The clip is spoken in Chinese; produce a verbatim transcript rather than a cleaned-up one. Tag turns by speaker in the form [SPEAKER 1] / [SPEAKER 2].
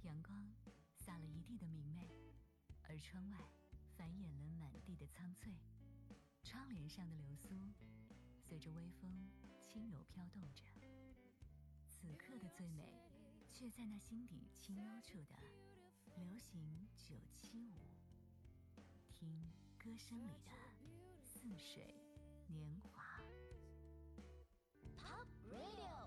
[SPEAKER 1] 阳光洒了一地的明媚，而窗外繁衍了满地的苍翠。窗帘上的流苏随着微风轻柔飘动着，此刻的最美却在那心底清幽处的流行九七五，听歌声里的似水年华。
[SPEAKER 2] Top Radio